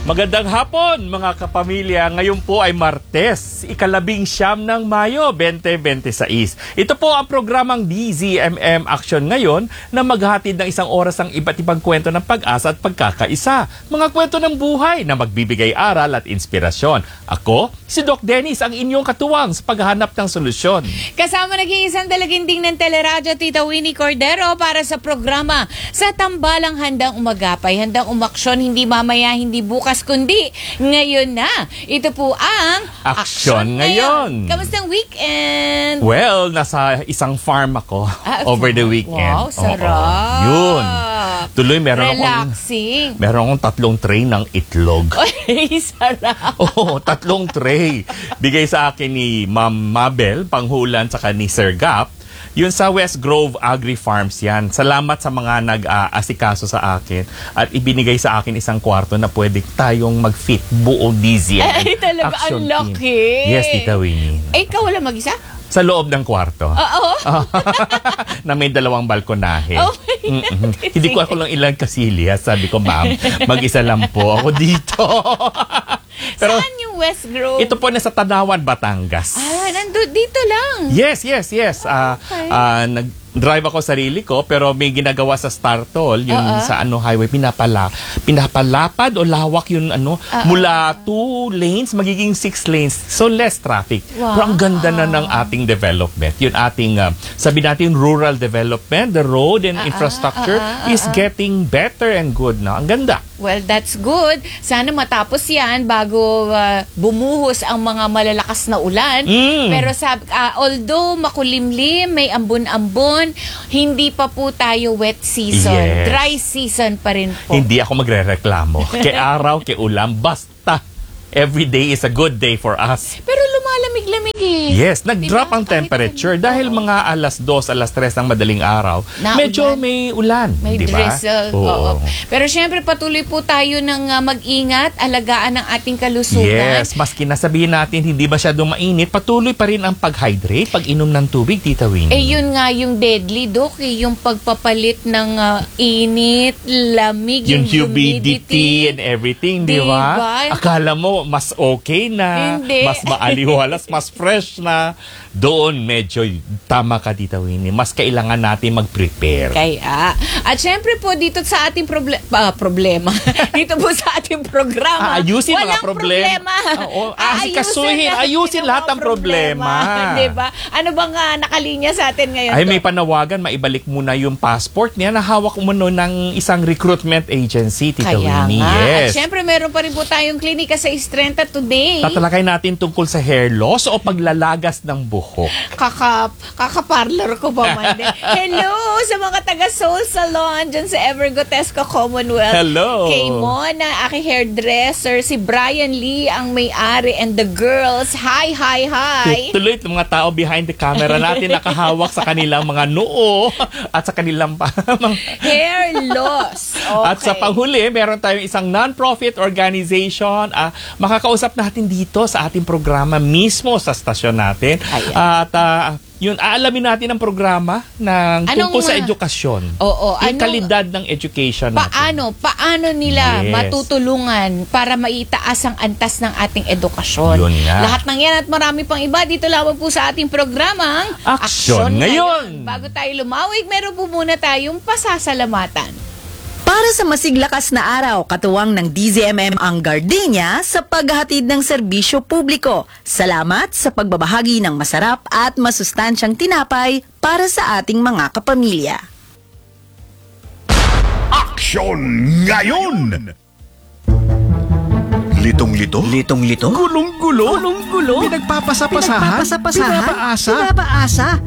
Magandang hapon mga kapamilya. Ngayon po ay Martes, ika-19 ng Mayo, 2026. Ito po ang programang DZMM Action ngayon na maghatid ng isang oras ng iba't ibang kwento ng pag-asa at pagkakaisa. Mga kwento ng buhay na magbibigay aral at inspirasyon. Ako, si Doc Dennis, ang inyong katuwang sa paghahanap ng solusyon. Kasama nag-iisang dalaginding ng Teleradyo, Tita Winnie Cordero, para sa programa Sa Tambalang Handang Umagapay, Handang Umaksyon, hindi mamaya, hindi bukas, kundi ngayon na. Ito po ang Aksyon Ngayon. Kamustang weekend? Well, nasa isang farm ako over the weekend. Wow, sarap. Yun. Tuloy, meron relaxing. akong 3 tray ng itlog. Ay, sarap. Oo, 3 tray. Bigay sa akin ni Ma'am Mabel, panghulan, saka ni Sir Gap. Yun sa West Grove Agri Farms yan. Salamat sa mga nag-asikaso sa akin at ibinigay sa akin isang kwarto na pwede tayong mag-fit buo DZ. Ay, talaga, ang laki. Yes, Tita Winnie. Ay, ikaw wala mag-isa? Sa loob ng kwarto. Oo. Na may 2 balkonahe. Oh my God. Hindi ko ako lang ilang kasilya. Sabi ko, ma'am, mag-isa lang po ako dito. Pero, saan yung West Grove? Ito po nasa Tanawan, Batangas. Dito lang. Yes. Okay. Nag-drive ako sarili ko, pero may ginagawa sa Star Toll, yung sa highway, pinapalapad o lawak yung mula 2 lanes, magiging 6 lanes. So less traffic. Wow. Pero ang ganda na ng ating development. Yung ating, sabi natin, rural development, the road and infrastructure is getting better and good na. Ang ganda. Well, that's good. Sana matapos yan bago bumuhos ang mga malalakas na ulan. Pero although makulimlim, may ambon-ambon, hindi pa po tayo wet season. Yes. Dry season pa rin po. Hindi ako magrereklamo. Ke araw, ke ulam, basta every day is a good day for us. Pero lumalamig-lamig eh. Yes, nag-drop ang temperature dahil mga alas 2, alas 3 ng madaling araw, medyo may ulan. May diba? drizzle. Oo. Pero syempre patuloy po tayo ng mag-ingat, alagaan ang ating kalusugan. Yes, maski nasabihin natin hindi masyadong mainit, patuloy pa rin ang pag-hydrate, pag-inom ng tubig, Tita Winnie. Yun nga yung deadly, Doc, yung pagpapalit ng init, lamig, yung humidity and everything, di ba? Akala mo mas okay na, hindi. Mas maaliwalas, mas fresh na. Doon medyo tama ka, Tita Winnie. Mas kailangan natin mag-prepare. Kaya. At syempre po dito sa ating problema. Dito po sa ating programa. Ayusin mga problema. Ayusin lahat ng problema. Diba? Ano bang nakalinya sa atin ngayon? Ay, may panawagan, maibalik muna yung passport niya na hawak mo ng isang recruitment agency, Tita Winnie. Yes. At syempre meron pa rin po tayong klinika sa Estrenta today. Tatalakay natin tungkol sa hair loss o paglalagas ng buhok. Kaka-parlor ko ba man? Hello sa mga taga Soul Salon dyan sa Evergotesco Commonwealth. Hello. Kay Mona, aking hairdresser. Si Brian Lee ang may-ari and the girls. Hi. Tuloy itong mga tao behind the camera natin nakahawak sa kanilang mga noo at sa kanilang hair loss. Okay. At sa panghuli, meron tayong isang non-profit organization. Makakausap natin dito sa ating programa mismo sa stasyon natin. At yun, aalamin natin ang programa ng tungkol sa edukasyon. Yung kalidad ng education natin. Paano nila matutulungan para maitaas ang antas ng ating edukasyon? Yun nga. Lahat ng yan at marami pang iba dito lamang po sa ating programang Aksyon Ngayon. Bago tayo lumawig, meron po muna tayong pasasalamatan. Para sa masiglakas na araw, katuwang ng DZMM ang Gardenia sa paghahatid ng serbisyo publiko. Salamat sa pagbabahagi ng masarap at masustansyang tinapay para sa ating mga kapamilya. Aksyon Ngayon! Litong-lito? Litong-lito? Gulong-gulo? Gulong-gulo? Pinagpapasa-pasahan? Pinapaasa?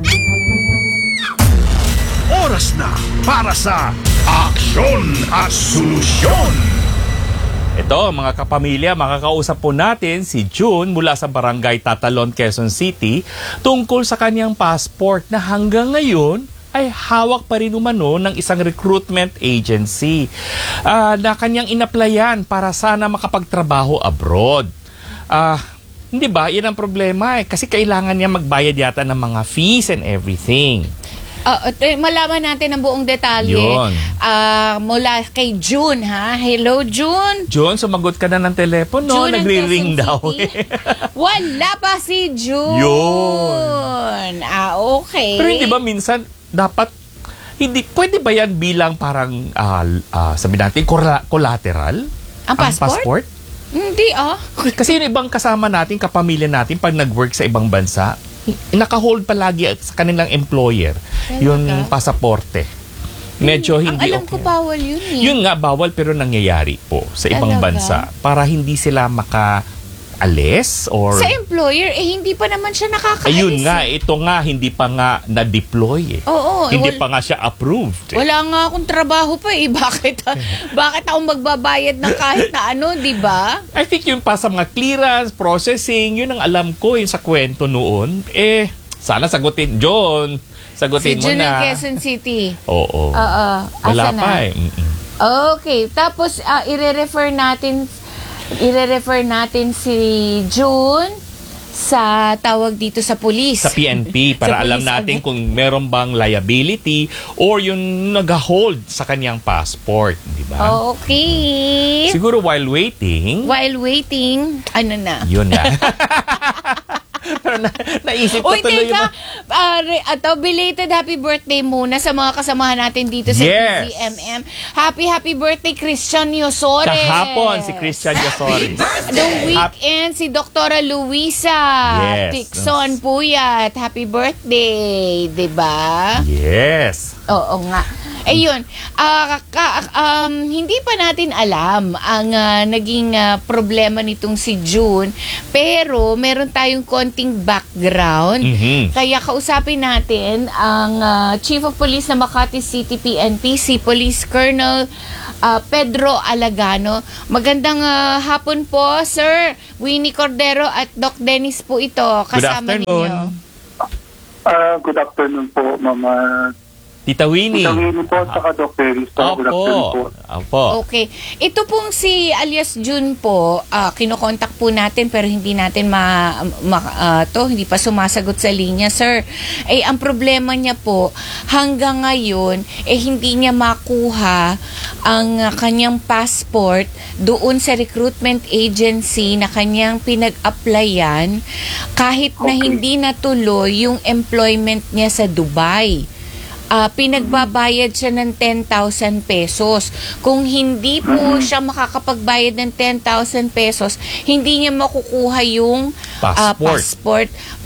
Oras na para sa Aksyon at Solusyon! Ito, mga kapamilya, makakausap po natin si June mula sa Barangay Tatalon, Quezon City tungkol sa kanyang passport na hanggang ngayon ay hawak pa rin umano ng isang recruitment agency na kanyang inaplayan para sana makapagtrabaho abroad. Hindi ba? Yan ang problema kasi kailangan niya magbayad yata ng mga fees and everything. Malaman natin ang buong detalye Yun. mula kay June, ha? Hello, June. John, sumagot ka na ng telepono. June ng Nagre-ring Quezon daw. City. Wala pa si June. Yun. Okay. Pero hindi ba minsan dapat pwede ba yan bilang parang sabi natin collateral? Ang passport? Hindi Kasi yung ibang kasama natin, kapamilya natin, pag nag-work sa ibang bansa, naka-hold palagi sa kanilang employer yung pasaporte. Medyo hindi Ang alam ko bawal yun eh. Yun nga, bawal pero nangyayari po sa ibang Talaga? bansa para hindi sila maka-alis or... Sa employer, hindi pa naman siya nakakaalis. Ayun nga, ito nga, hindi pa nga na-deploy eh. Oo. Hindi pa nga siya approved. Wala nga akong trabaho pa eh. Bakit ako magbabayad ng kahit na ano, di ba? I think yung pa sa mga clearance, processing, yun ang alam ko yung sa kwento noon. Sana sagutin, John. Sagutin Si mo June ng na. Quezon City. Oo. Wala Wala pa eh. Okay. Tapos, i-refer natin si June sa tawag dito sa police. Sa PNP para Sa alam police natin agad. kung meron bang liability or yung nag-hold sa kanyang passport, di ba? Okay. Siguro while waiting, While waiting, ano na? yun na. Pero naisip ko Uy, tuloy teka, belated happy birthday muna sa mga kasamahan natin dito sa Yes. DZMM. Happy birthday, Christian Yosores. kahapon si Christian Yosores. The weekend, si Doktora Luisa Yes. Tixon Puyat. Happy birthday, di ba? Yes. Oo nga. Ayun, hindi pa natin alam ang naging problema nitong si June, pero meron tayong konting background. Mhm. Kaya kausapin natin ang Chief of Police ng Makati City PNP, si Police Colonel Pedro Alagano. Magandang hapon po, Sir Winnie Cordero at Doc Dennis po ito. Kasama afternoon. ninyo. Good afternoon po, Mama. Tita Winnie. Tita Winnie po, saka Doc Peris. Good afternoon po. Opo. Okay. Ito pong si alias June po, kinokontak po natin pero hindi natin hindi pa sumasagot sa linya, sir. Ang problema niya po, hanggang ngayon, hindi niya makuha ang kanyang passport doon sa recruitment agency na kanyang pinag-applyan kahit na Okay. hindi natuloy yung employment niya sa Dubai. Pinagbabayad siya ng 10,000 pesos. Kung hindi po siya makakapagbayad ng 10,000 pesos, hindi niya makukuha yung passport.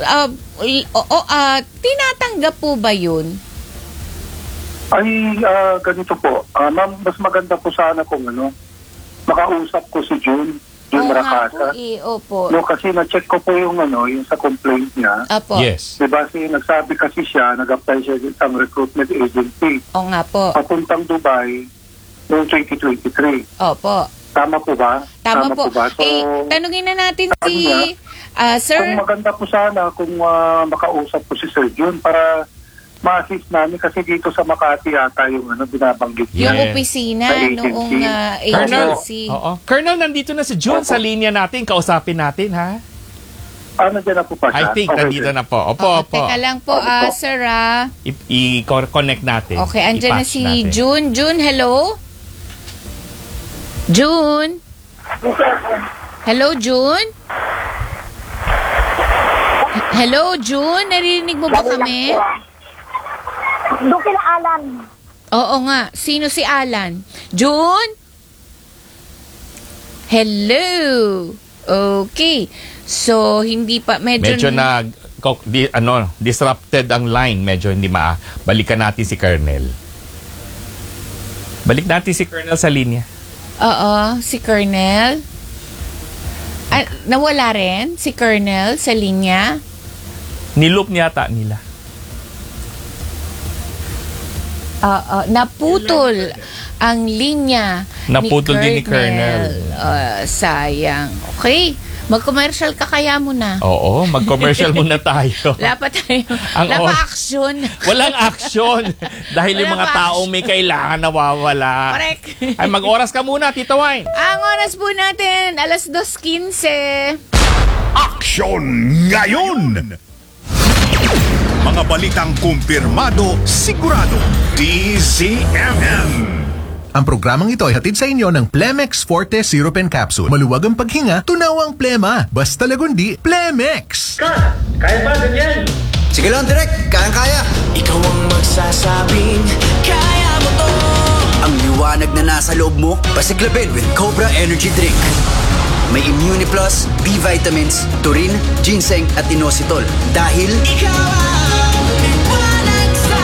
Tinatanggap po ba yun? Ay, ganito po. Ma'am, mas maganda po sana kung makausap ko si June Oo nga Maracasa. po, opo. No, kasi na-check ko po yung sa complaint niya. Opo. Yes. Diba, nagsabi kasi siya, nag-apply siya sa recruitment agency. Oo nga po. Papuntang Dubai noong 2023. Opo. Tama po ba? Tama po. ba? So, Tanungin na natin sabi si niya, Sir. kung maganda po sana kung makausap po si Sir June para ma-assist namin kasi dito sa Makati yata yung binabanggit Yung Yes. opisina Sa agency. noong Colonel, agency. oo. Colonel, nandito na si June sa linya natin. Kausapin natin, ha? Nandiyan na po pa I siya? think Okay, nandito sir. na po. Opo, opo. Teka lang po, Opo. sir. I-connect natin. Okay, andyan na I-patch si natin. June. June, hello? June? Hello, June? Hello, June? Naririnig mo ba kami? Doon kila Alan. Oo nga. Sino si Alan? June? Hello? Okay. So, hindi pa, medyo disrupted ang line. Medyo hindi balikan natin si Colonel. Balik natin si Colonel sa linya. Oo, si Colonel. Nawala rin si Colonel sa linya. Niloop yata nila. Naputol ang linya Naputol din ni Colonel. Sayang. Okay. Mag-commercial ka kaya muna. Oo, mag-commercial muna tayo. Wala pa tayo. Ang Wala pa action. Walang action. Dahil yung Wala mga pa taong may kailangan nawawala. Correct. Ay, mag-oras ka muna, Tita Wine. Ang oras po natin, 2:15. Aksyon ngayon! Mga balitang kumpirmado, sigurado. DZMM. Ang programang ito ay hatid sa inyo ng Plemex Forte Syrup and Capsule. Maluwag ang paghinga, tunaw ang plema. Basta lagundi, Plemex! Kaya pa, ganyan! Sige lang, direct. Kayang-kaya. Ikaw ang magsasabing, kaya mo to. Ang liwanag na nasa loob mo, pasiklabin with Cobra Energy Drink. May Immune Plus, B vitamins, taurine, ginseng at inositol. Dahil ikaw ang liwanag sa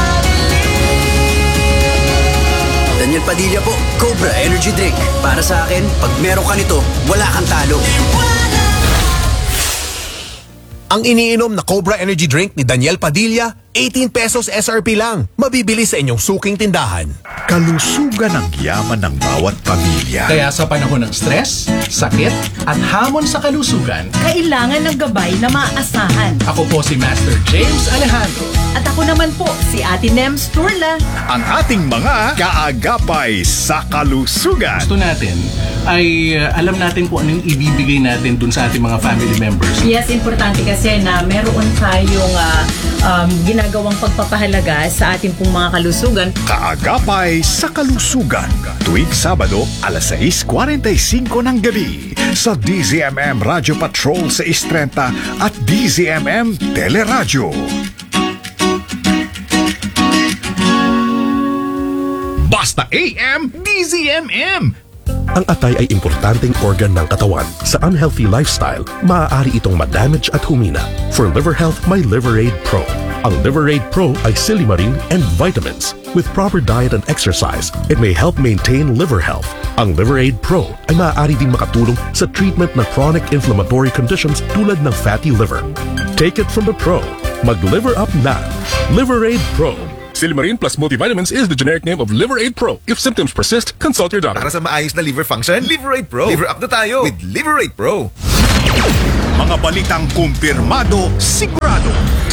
dilim. Daniel Padilla po, Cobra Energy Drink. Para sa akin, pag meron ka nito, wala kang talo. Ang iniinom na Cobra Energy Drink ni Daniel Padilla, 18 pesos SRP lang. Mabibili sa inyong suking tindahan. Kalusugan ang yaman ng bawat pamilya. Kaya sa panahon ng stress, sakit, at hamon sa kalusugan, Kailangan ng gabay na maaasahan. ako po si Master James Alejandro. At ako naman po, si Ate Nems Turla. Ang ating mga kaagapay sa kalusugan. Gusto natin ay alam natin kung anong ibibigay natin dun sa ating mga family members. Yes, importante kasi na meron tayong ginagawang pagpapahalaga sa ating pong mga kalusugan. Kaagapay sa kalusugan. Tuwing Sabado, alas 6:45 ng gabi. Sa DZMM Radio Patrol sa 6:30 at DZMM Teleradyo. Basta AM, DZMM! Ang atay ay importanteng organ ng katawan. Sa unhealthy lifestyle, maaari itong ma-damage at humina. For liver health, may Liverade Pro. Ang Liverade Pro ay silimarin and vitamins. With proper diet and exercise, it may help maintain liver health. Ang Liverade Pro ay maaari ding makatulong sa treatment ng chronic inflammatory conditions tulad ng fatty liver. Take it from the pro. Mag-liver up na. Liverade Pro. Silimarin plus multivitamins is the generic name of Liverade Pro. If symptoms persist, consult your doctor. Para sa maayos na liver function, Liverade Pro. Liver up na tayo with Liverade Pro. Mga balitang kumpirmado, sigurado.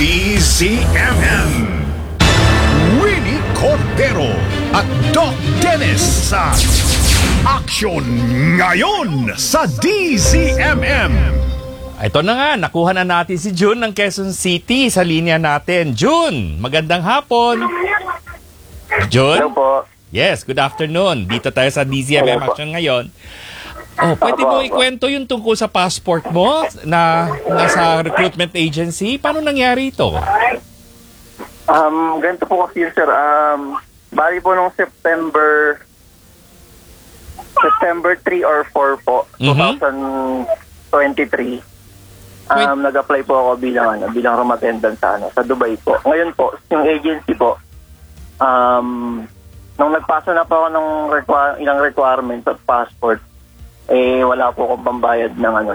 DZMM. Winnie Cordero at Doc Dennis sa Action Ngayon sa DZMM. Ito na nga, nakuha na natin si June ng Quezon City sa linya natin. June, magandang hapon. June? Hello po. Yes, good afternoon. Dito tayo sa DZMM Action ngayon. Oh, pwede mo ikwento yung tungkol sa passport mo na nasa recruitment agency? Paano nangyari ito? Ganito po kasi sir. Bali po nung September 3 or 4 po, 2023. Nag-apply po ako bilang room attendant sa Dubai po. Ngayon po, yung agency po, nung nagpasa na po ako ng ilang requirements at passport, wala po akong pambayad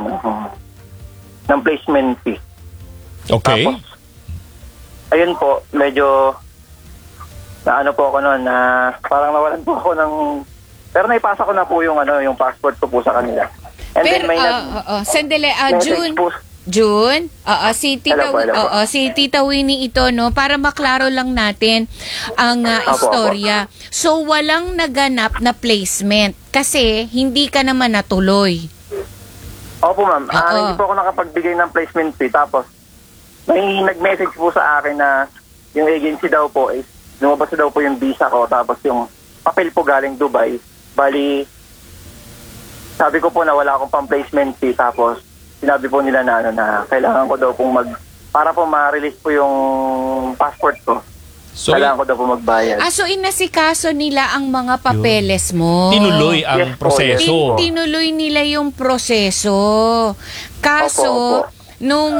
ng placement fee. Okay. Tapos, ayun po, medyo naano po ako noon na parang nawalan po ako ng, pero naipasa ko na po yung passport ko po sa kanila. And pero, then may sandali, June, si Tita Winnie ito, no, para maklaro lang natin ang istorya. So, walang naganap na placement kasi hindi ka naman natuloy. Opo, ma'am. Hindi po ako nakapagbigay ng placement fee. Tapos, may nag-message po sa akin na yung agency daw po is lumabas daw po yung visa ko. Tapos yung papel po galing Dubai. Bali, sabi ko po na wala akong pang-placement fee. Tapos, sinabi po nila na kailangan ko daw pong para po ma-release po yung passport ko. So, kailangan ko daw po magbayad. So inasikaso nila ang mga papeles mo. Tinuloy ang proseso. Tinuloy nila yung proseso. Kaso, nung,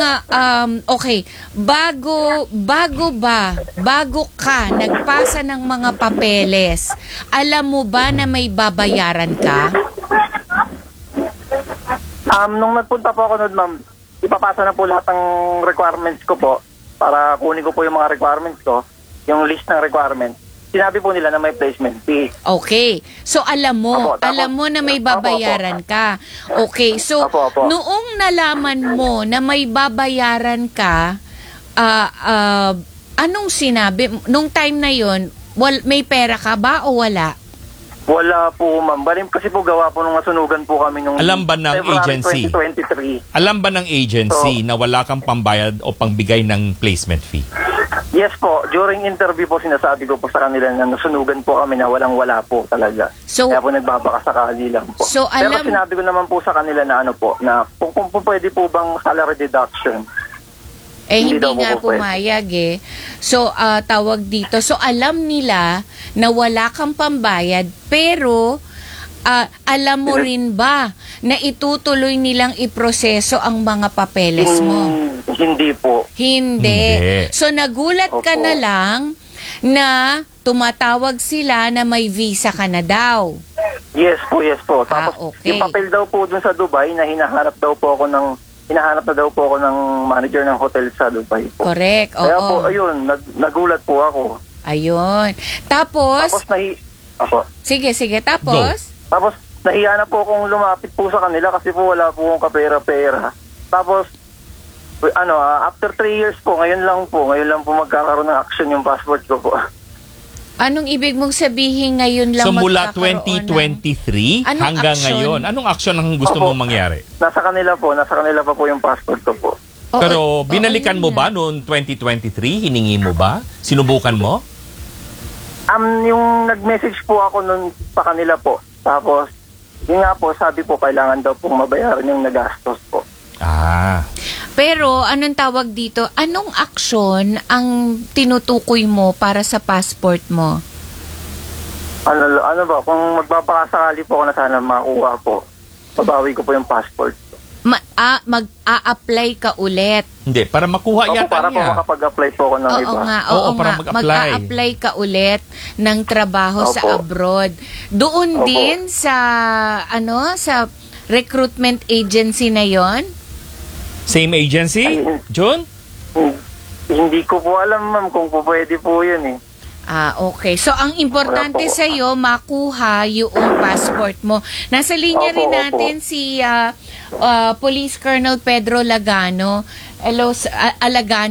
bago ka nagpasa ng mga papeles, alam mo ba na may babayaran ka? Nung nagpunta po ako nun, ma'am, ipapasa na po lahat ng requirements ko po para kunin ko po yung mga requirements ko, yung list ng requirements. Sinabi po nila na may placement fee. Okay. So, alam mo na may babayaran ka. Okay. So, noong nalaman mo na may babayaran ka, anong sinabi? Nung time na yon, may pera ka ba o wala? Wala po, ma'am. Balim kasi po gawa po nung nasunugan po kami nung Alam ba ng February agency? 2023. Alam ba ng agency na wala kang pambayad o pangbigay ng placement fee? Yes po, during interview po sinasabi ko po sa kanila na nasunugan po kami na walang-wala po talaga. So, kaya po nagbabakasakali lang po. So, Pero sinabi ko naman po sa kanila na kung po pwede po bang salary deduction. Hindi nga pumayag eh. So, tawag dito. So, alam nila na wala kang pambayad, pero alam mo rin ba na itutuloy nilang iproseso ang mga papeles mo? Hindi po. Hindi. So, nagulat ka na lang na tumatawag sila na may visa ka na daw. Yes po. Tapos, yung papel daw po dun sa Dubai na hinahanap na daw po ako ng manager ng hotel sa Dubai po. Correct, oo. Kaya po, ayun, nagulat po ako. Ayun. Tapos Sige, tapos? Tapos, nahiya na po akong lumapit po sa kanila kasi po wala po akong kapera-pera. Tapos, after 3 years po, ngayon lang po magkakaroon ng action yung passport ko po. Anong ibig mong sabihin ngayon lang So mula magkakaroon 2023 Anong hanggang action? ngayon, anong action ang gusto mong mangyari? Nasa kanila pa po yung passport ko po. Pero binalikan mo ba noong 2023? Hiningi mo ba? Sinubukan mo? Yung nag-message po ako nun sa kanila po. Tapos, yun nga po, sabi po, kailangan daw pong mabayaran yung nagastos po. Pero, anong tawag dito? Anong aksyon ang tinutukoy mo para sa passport mo? Ano ba, kung magpapakasakali po ako na sana makuha po, babawi ko po yung passport. Mag-a-apply ka ulit. Hindi, para makuha yata para niya. po makapag-apply po ako ng iba. Oo para nga. mag-apply. Mag-a-apply ka ulit ng trabaho sa abroad. Doon din sa recruitment agency na yon? Same agency? June? Hindi ko po alam, ma'am, kung po pwede po yun eh. Okay. So, ang importante sa iyo makuha yung passport mo. Nasa linya rin natin si Police Colonel Pedro Lagano. Hello, Alagano.